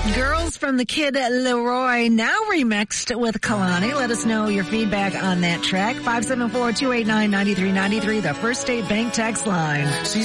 Girls from the Kid Leroy, now remixed with Kalani. Let us know your feedback on that track. 574-289-9393, the First State Bank text line.